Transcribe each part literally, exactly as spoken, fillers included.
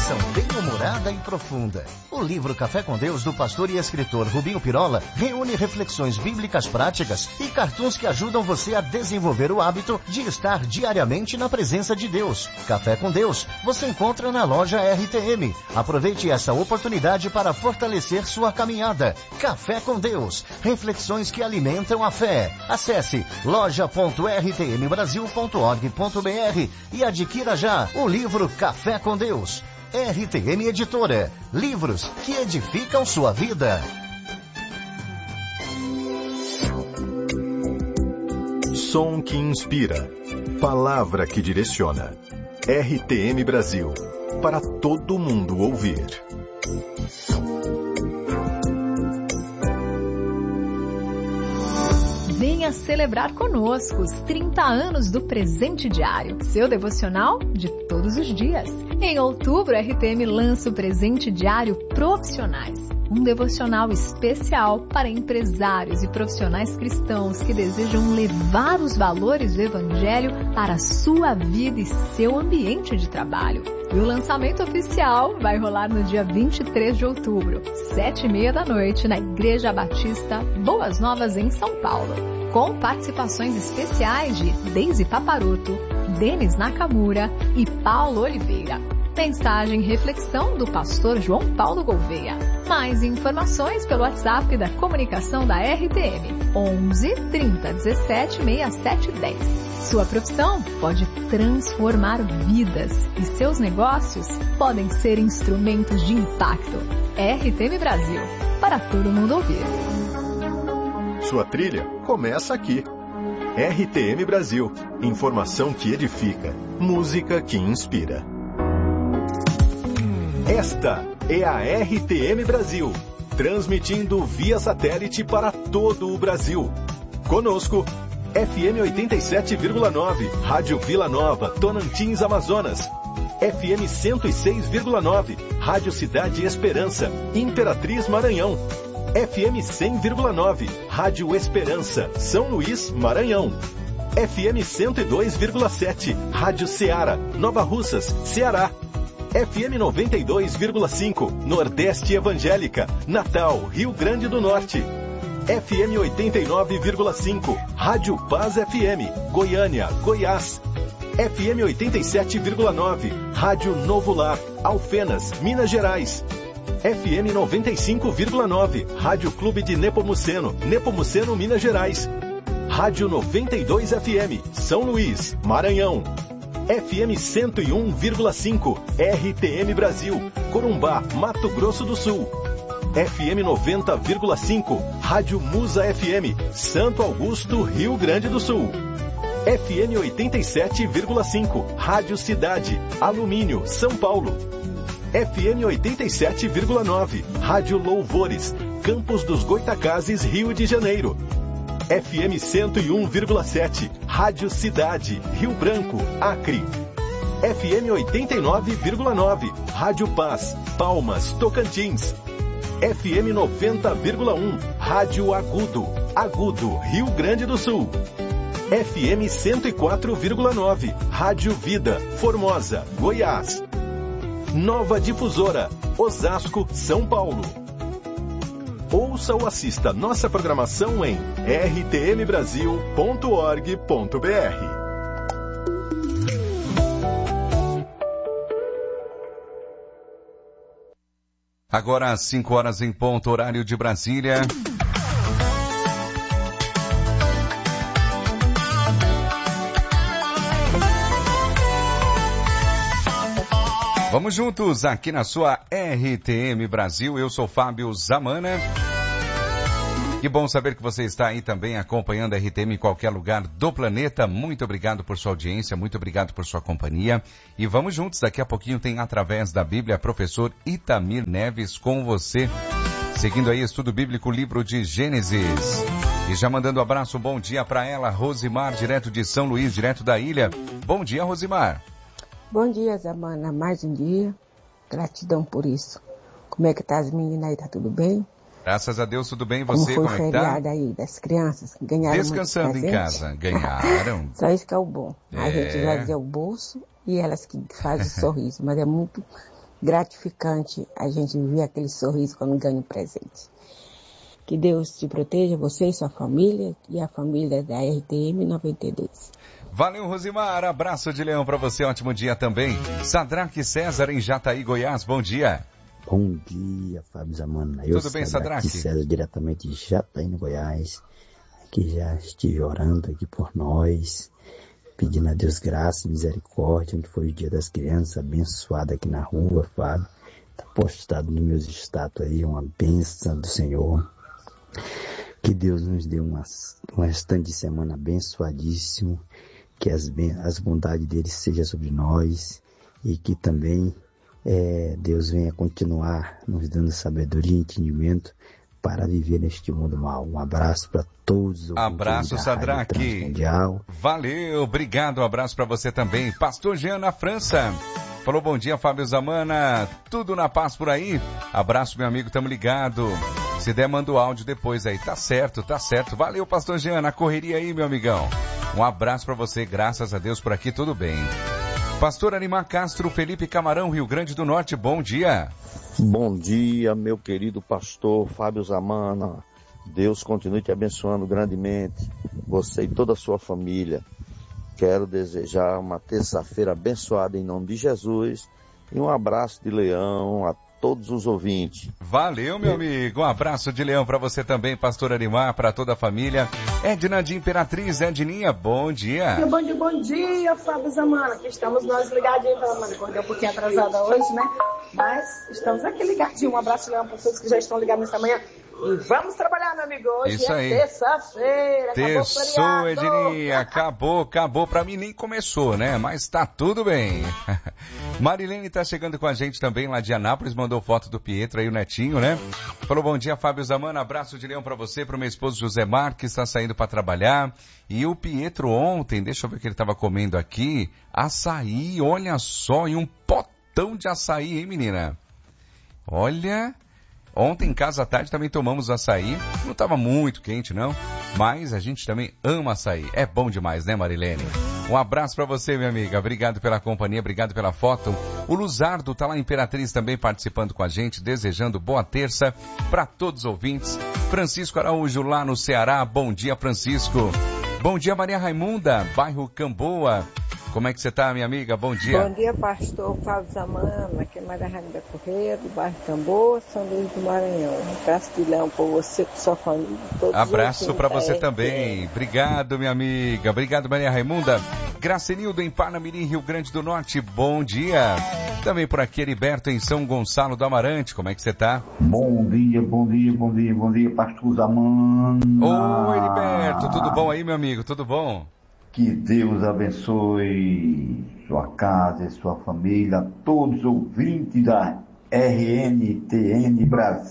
reflexão bem-humorada e profunda. O livro Café com Deus, do pastor e escritor Rubinho Pirola, reúne reflexões bíblicas práticas e cartoons que ajudam você a desenvolver o hábito de estar diariamente na presença de Deus. Café com Deus, você encontra na loja R T M. Aproveite essa oportunidade para fortalecer sua caminhada. Café com Deus, reflexões que alimentam a fé. Acesse loja ponto r t m brasil ponto org ponto b r e adquira já o livro Café com Deus. R T M Editora. Livros que edificam sua vida. Som que inspira. Palavra que direciona. R T M Brasil. Para todo mundo ouvir. Venha celebrar conosco os trinta anos do Presente Diário, seu devocional de todos os dias. Em outubro, a R T M lança o Presente Diário Profissionais, um devocional especial para empresários e profissionais cristãos que desejam levar os valores do Evangelho para a sua vida e seu ambiente de trabalho. E o lançamento oficial vai rolar no dia vinte e três de outubro, sete e meia da noite, na Igreja Batista Boas Novas, em São Paulo, com participações especiais de Deise Paparoto, Denis Nakamura e Paulo Oliveira. Mensagem e reflexão do pastor João Paulo Gouveia. Mais informações pelo WhatsApp da comunicação da R T M, onze, trinta, dezessete, sessenta e sete dez. Sua profissão pode transformar vidas e seus negócios podem ser instrumentos de impacto. R T M Brasil, para todo mundo ouvir. Sua trilha começa aqui. R T M Brasil. Informação que edifica. Música que inspira. Esta é a R T M Brasil, transmitindo via satélite para todo o Brasil. Conosco, F M oitenta e sete vírgula nove, Rádio Vila Nova, Tonantins, Amazonas. F M cento e seis vírgula nove, Rádio Cidade Esperança, Imperatriz, Maranhão. F M cem vírgula nove, Rádio Esperança, São Luís, Maranhão. F M cento e dois vírgula sete, Rádio Ceará, Nova Russas, Ceará. F M noventa e dois vírgula cinco, Nordeste Evangélica, Natal, Rio Grande do Norte. F M oitenta e nove vírgula cinco, Rádio Paz F M, Goiânia, Goiás. F M oitenta e sete vírgula nove, Rádio Novo Lar, Alfenas, Minas Gerais. F M noventa e cinco vírgula nove, Rádio Clube de Nepomuceno, Nepomuceno, Minas Gerais. Rádio noventa e dois F M, São Luís, Maranhão. F M cento e um vírgula cinco, R T M Brasil, Corumbá, Mato Grosso do Sul. F M noventa vírgula cinco, Rádio Musa F M, Santo Augusto, Rio Grande do Sul. F M oitenta e sete vírgula cinco, Rádio Cidade, Alumínio, São Paulo. F M oitenta e sete vírgula nove, Rádio Louvores, Campos dos Goitacazes, Rio de Janeiro. F M cento e um vírgula sete, Rádio Cidade, Rio Branco, Acre. F M oitenta e nove vírgula nove, Rádio Paz, Palmas, Tocantins. F M noventa vírgula um, Rádio Agudo, Agudo, Rio Grande do Sul. F M cento e quatro vírgula nove, Rádio Vida, Formosa, Goiás. Nova Difusora, Osasco, São Paulo. Ouça ou assista nossa programação em r t m brasil ponto org ponto b r. Agora às cinco horas em ponto, horário de Brasília. Vamos juntos aqui na sua R T M Brasil. Eu sou Fábio Zamana. Que bom saber que você está aí também acompanhando a R T M em qualquer lugar do planeta. Muito obrigado por sua audiência, muito obrigado por sua companhia. E vamos juntos, daqui a pouquinho tem Através da Bíblia, professor Itamir Neves com você. Seguindo aí estudo bíblico, livro de Gênesis. E já mandando um abraço, bom dia para ela, Rosimar, direto de São Luís, direto da ilha. Bom dia, Rosimar. Bom dia, Zamana. Mais um dia. Gratidão por isso. Como é que tá as meninas aí? Tá tudo bem? Graças a Deus, tudo bem. E você, como, como foi é que tá? O feriado aí das crianças? Ganharam Descansando em casa. Ganharam. Só isso que é o bom. É. A gente vai dizer o bolso e elas que fazem o sorriso. Mas é muito gratificante a gente ver aquele sorriso quando ganha um presente. Que Deus te proteja, você e sua família, e a família da R T M noventa e dois. Valeu, Rosimar. Abraço de leão para você. Ótimo dia também. Sadraque César, em Jataí, Goiás. Bom dia. Bom dia, Fábio Zamana. Eu, Tudo bem, Sadraque? César, diretamente de Jataí, no Goiás. Que já estive orando aqui por nós, pedindo a Deus graça e misericórdia, onde foi o dia das crianças, abençoado aqui na rua, Fábio. Está postado nos meus status aí, uma bênção do Senhor. Que Deus nos dê uma, um restante de semana abençoadíssimo, que as, as bondades dele sejam sobre nós e que também é, Deus venha continuar nos dando sabedoria e entendimento para viver neste mundo mal. Um abraço para todos. Abraço, Sadraque. Valeu, obrigado. Um abraço para você também. Pastor Jean na França. Falou, bom dia, Fábio Zamana. Tudo na paz por aí? Abraço, meu amigo, tamo ligado. Se der, manda o áudio depois aí. Tá certo, tá certo. Valeu, Pastor Jean, na correria aí, meu amigão. Um abraço para você, graças a Deus por aqui, tudo bem. Pastor Animar Castro, Felipe Camarão, Rio Grande do Norte, bom dia. Bom dia, meu querido pastor Fábio Zamana. Deus continue te abençoando grandemente, você e toda a sua família. Quero desejar uma terça-feira abençoada em nome de Jesus e um abraço de leão a todos os ouvintes. Valeu, meu amigo. Um abraço de leão para você também, pastor Animar, para toda a família. Edna de Imperatriz, Edninha, bom dia. Bom dia, bom dia, Fábio Zamana. Aqui estamos nós ligadinhos, Zamana. Acordei um pouquinho atrasada hoje, né? Mas estamos aqui ligadinhos. Um abraço leão para todos que já estão ligados nessa manhã. E vamos trabalhar, meu amigo. Hoje Isso é aí. terça-feira. Terçou, Edninha. Acabou, acabou. Pra mim nem começou, né? Mas tá tudo bem. Marilene tá chegando com a gente também lá de Anápolis. Mandou foto do Pietro aí, o netinho, né? Falou, bom dia, Fábio Zamana. Abraço de leão pra você, pro meu esposo José Marques. Tá saindo pra trabalhar. E o Pietro ontem, deixa eu ver o que ele tava comendo aqui. Açaí, olha só. E um potão de açaí, hein, menina? Olha... Ontem em casa à tarde também tomamos açaí. Não estava muito quente, não. Mas a gente também ama açaí. É bom demais, né, Marilene? Um abraço para você, minha amiga. Obrigado pela companhia, obrigado pela foto. O Luzardo tá lá em Imperatriz também participando com a gente, desejando boa terça para todos os ouvintes. Francisco Araújo lá no Ceará. Bom dia, Francisco. Bom dia, Maria Raimunda, bairro Camboa. Como é que você tá, minha amiga? Bom dia. Bom dia, pastor Fábio Zamana, aqui é Maria Raimunda Correia, do bairro Camboa, São Luís do Maranhão. Um abraço de leão por você, por sua família. Todos abraço para você também. Obrigado, minha amiga. Obrigado, Maria Raimunda. Gracenildo em Parnamirim, Rio Grande do Norte. Bom dia. Também por aqui, Heriberto em São Gonçalo do Amarante. Como é que você tá? Bom dia, bom dia, bom dia, bom dia, pastor Zamana. Ô, Heriberto, tudo bom aí, meu amigo? Tudo bom? Que Deus abençoe sua casa e sua família, todos os ouvintes da R N T N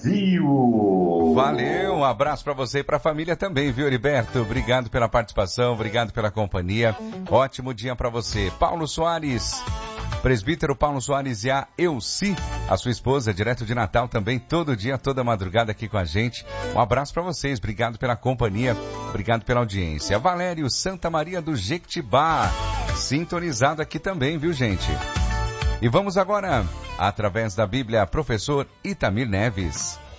Brasil. Valeu, um abraço para você e para a família também, viu, Heriberto? Obrigado pela participação, obrigado pela companhia. Ótimo dia para você. Paulo Soares, presbítero Paulo Soares e a Elci, a sua esposa, direto de Natal também, todo dia, toda madrugada aqui com a gente. Um abraço para vocês, obrigado pela companhia, obrigado pela audiência. Valério Santa Maria do Jequitibá, sintonizado aqui também, viu, gente? E vamos agora, através da Bíblia, professor Itamir Neves.